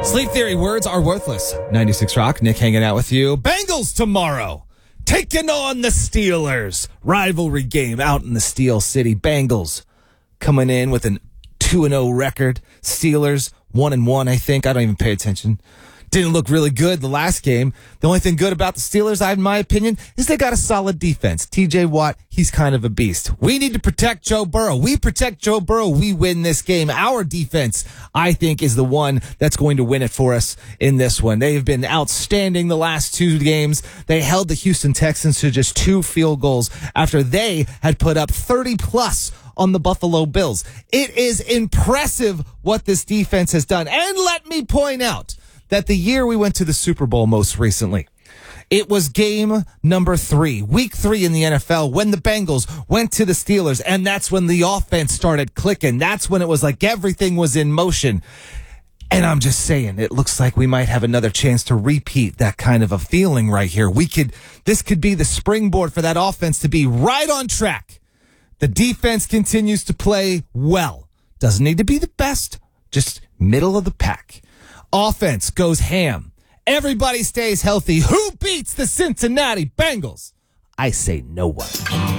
Sleep Theory, words are worthless. 96 Rock, Nick hanging out with you. Bengals tomorrow, taking on the Steelers. Rivalry game out in the Steel City. Bengals coming in with an 2-0 record. Steelers 1-1, I think. I don't even pay attention. Didn't look really good the last game. The only thing good about the Steelers, in my opinion, is they got a solid defense. TJ Watt, he's kind of a beast. We need to protect Joe Burrow. We protect Joe Burrow, we win this game. Our defense, I think, is the one that's going to win it for us in this one. They have been outstanding the last two games. They held the Houston Texans to just 2 field goals after they had put up 30-plus on the Buffalo Bills. It is impressive what this defense has done. And let me point out that the year we went to the Super Bowl most recently, it was game number 3, week 3 in the NFL, when the Bengals went to the Steelers, and that's when the offense started clicking. That's when it was like everything was in motion. And I'm just saying, it looks like we might have another chance to repeat that kind of a feeling right here. This could be the springboard for that offense to be right on track. The defense continues to play well. Doesn't need to be the best, just middle of the pack. Offense goes ham. Everybody stays healthy. Who beats the Cincinnati Bengals? I say no one.